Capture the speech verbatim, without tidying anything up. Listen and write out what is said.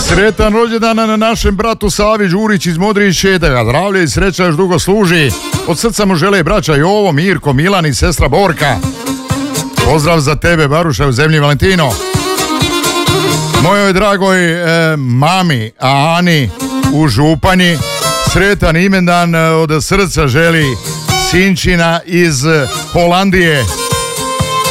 Sretan rođendan na našem bratu Savi Đurić iz Modriće, da ga zdravlje i sreća još dugo služi. Od srca mu žele braća Jovo, Mirko, Milan i sestra Borka. Pozdrav za tebe, Baruša, u zemlji Valentino. Mojoj dragoj e, mami Ani u Županji sretan imendan od srca želi sinčina iz Holandije.